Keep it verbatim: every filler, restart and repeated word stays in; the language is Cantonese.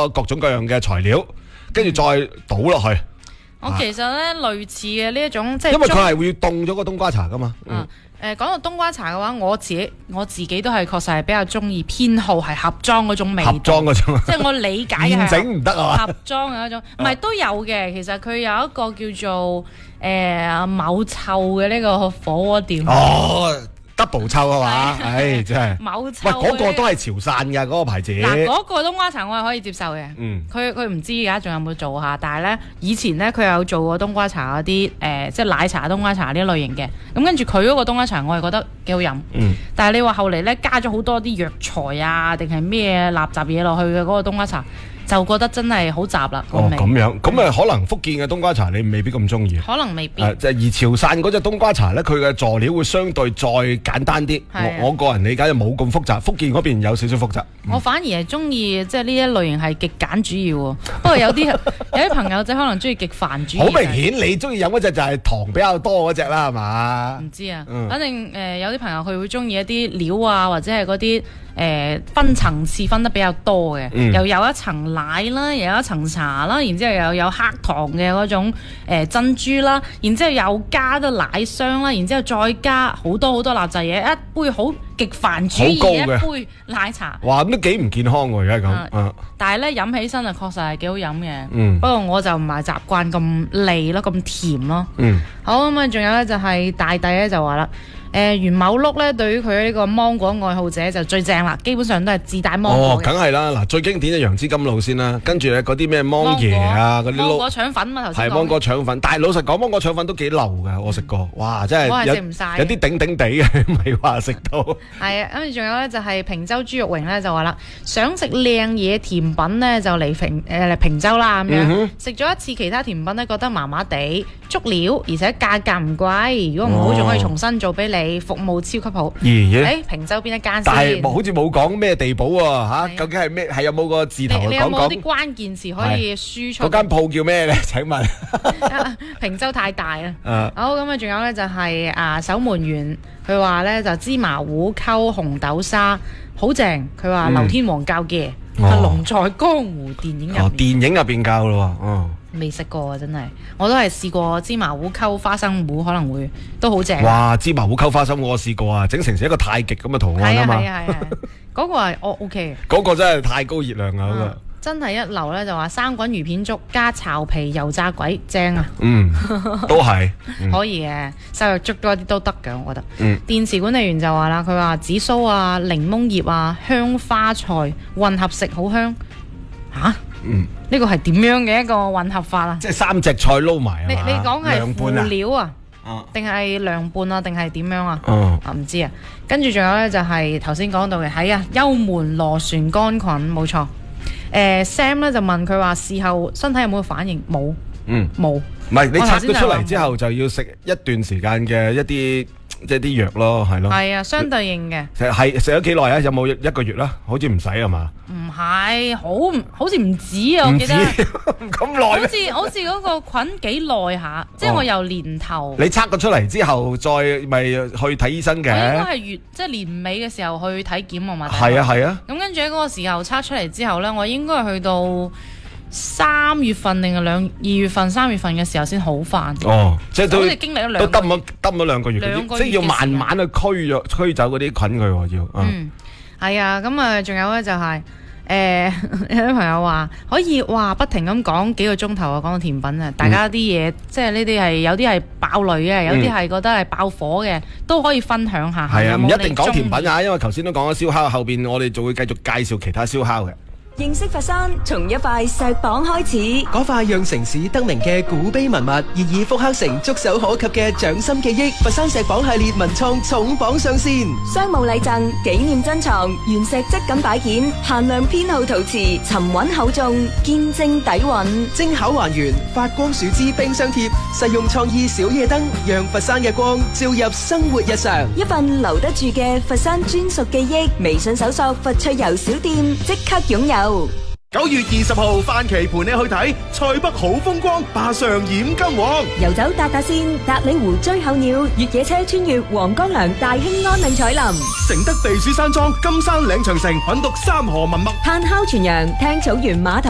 多各種各樣嘅材料，跟住再倒落去。 我其實咧類似嘅呢一種即係， 因為佢係會凍咗個冬瓜茶噶嘛。 嗯。誒講到冬瓜茶嘅話，我自己我自己都係確實係比較中意偏好係盒裝嗰種味道。 盒裝嗰種， 即係我理解嘅係現整唔得啊！ 盒裝嘅嗰種，唔係都有嘅。其實佢有一個叫做誒某臭嘅呢個火鍋店。 哦。double 臭啊嘛，唉真係。 某臭。 喂，嗰個都係潮汕㗎嗰個牌子。 嗱，嗰個冬瓜茶我係可以接受嘅。 嗯。 佢佢唔知而家仲有冇做下，但係咧以前咧佢有做過冬瓜茶嗰啲誒，即係奶茶冬瓜茶呢類型嘅。咁跟住佢嗰個冬瓜茶我係覺得幾好飲。 嗯。 但係你話後嚟咧加咗好多啲藥材啊，定係咩垃圾嘢落去嘅嗰個冬瓜茶，就覺得真係好雜啦。 哦，咁樣，咁啊可能福建嘅冬瓜茶你未必咁中意。 可能未必。 誒，即係而潮汕嗰隻冬瓜茶咧，佢嘅佐料會相對再簡單啲。我我個人理解就冇咁複雜，福建嗰邊有少少複雜。 我反而係中意即係呢一類型係極簡主義喎。不過有啲有啲朋友仔可能中意極繁主義。 好明顯，你中意飲嗰隻就係糖比較多嗰隻啦，係嘛？ 唔知啊，反正誒有啲朋友佢會中意一啲料啊，或者係嗰啲。誒、呃、分層次分得比較多嘅，嗯、又有一層奶啦，又有一層茶啦，然之後又有黑糖嘅嗰種、呃、珍珠啦，然之後又加得奶霜啦，然之後再加好多好多垃圾嘢，一杯好極繁主義嘅一杯奶茶。 哇，咁都幾唔健康喎！而家咁， 啊、但係咧飲起身啊，確實係幾好飲嘅。 嗯、 不過我就唔係習慣咁膩咯，咁甜咯。 嗯、 好咁啊，仲有咧就係、是、大弟咧就話啦。誒、呃、元某碌咧，對於佢呢個芒果愛好者就最正啦，基本上都係自帶芒果嘅。 哦，梗係啦，嗱最經典嘅楊枝甘露先啦，跟住咧嗰啲咩芒椰啊，嗰啲芒果腸粉嘛頭先講。係芒果腸粉，但係老實講，芒果腸粉都幾流㗎，我食過，哇真係我係食唔晒， 有啲頂頂地嘅，唔係話食到。 係啊，跟住仲有咧就係平洲豬肉榮咧就話啦，想食靚嘢甜品咧就嚟平誒嚟平洲啦咁樣，食咗、嗯、一次其他甜品咧覺得麻麻地，足料而且價格唔貴，如果唔好仲可以重新做俾你，服務超級好。 咦？ 誒，平洲邊一間先？ 但係好似冇講咩地堡喎嚇，究竟係咩？係有冇個字頭講講？ 你有冇啲關鍵詞可以輸出？ 嗰間鋪叫咩咧？請問？ 平洲太大啦。 Uh, 好咁啊，仲有咧就係、是、啊守門員，佢話咧就芝麻糊溝紅豆沙，好正。佢話劉天王教嘅係《龍在江湖》電影入邊。 哦，電影入邊教咯喎。哦。未食過啊，真係，我都係試過芝麻糊溝花生糊，可能會都好正。 哇！芝麻糊溝花生糊我試過啊，整成成一個太極咁嘅圖案啊嘛。 係啊係啊係啊，嗰個係我 OK 嘅。嗰個真係太高熱量啊！嗰個真係一流咧，就話生滾魚片粥加炒皮油炸鬼正啊！ 嗯，都係、 嗯、可以嘅，瘦肉粥多啲都得嘅，我覺得。 嗯。 電視管理員就話啦，佢話紫蘇啊、檸檬葉啊、香花菜混合食好香嚇。嗯，呢個係點樣嘅一個混合法啊？ 即係三隻菜撈埋啊！ 你你講係輔料啊， 啊定係涼拌啊，定係點樣啊？ 嗯、 啊唔知啊。跟住仲有咧就係頭先講到嘅，係啊，幽門螺旋桿菌冇錯。誒、呃、Sam 咧就問佢話事後身體有冇反應？冇，嗯，冇。唔係你拆咗出嚟之後就要食一段時間嘅一啲。即係啲藥咯，係咯。係啊，相對應嘅。 係食咗幾耐啊？有冇一個月啦？好似唔使係嘛？ 唔係，好好似唔止啊！我記得咁耐。 好似好似嗰個菌幾耐下，即係我由年頭。 你測咗出嚟之後，再咪去睇醫生嘅？ 我應該係月即係年尾嘅時候去體檢啊嘛。 係啊係啊。 咁跟住喺嗰個時候測出嚟之後咧，我應該係去到三月份定係兩二月份、三月份嘅時候先好翻。哦，即係都好似經歷咗兩都得咗得咗兩個月，兩個月即係要慢慢去驅咗驅走嗰啲菌佢喎要。 嗯，係啊，咁啊，仲有咧就係、是、誒、呃、有啲朋友話可以哇不停咁講幾個鐘頭啊，講到甜品啊，大家啲嘢、嗯、即係呢啲係有啲係爆雷嘅，有啲係覺得係爆火嘅，都可以分享下。 係啊，唔一定講甜品啊，因為頭先都講咗燒烤，後邊我哋就會繼續介紹其他燒烤嘅。 認識佛山，從一塊石榜開始。 嗰塊讓城市得名嘅古碑文物，現已復刻成觸手可及嘅掌心記憶。佛山石榜系列文創重磅上線， 商務禮贈、紀念珍藏、原石質感擺件、限量編號陶瓷，沉穩厚重，見證底蘊， 精巧還原，發光樹脂冰箱貼，實用創意小夜燈，讓佛山嘅光照入生活日常。 一份留得住嘅佛山專屬記憶，微信搜索佛趣遊小店，即刻擁有。 九月二十號，范琪陪你去睇塞北好風光，霸上染金黃， 遊走達達線、達里湖追候鳥，越野車穿越黃江梁、大興安嶺彩林， 承德避暑山莊、金山嶺長城，品讀三河文物， 炭烤全羊，聽草原碼頭。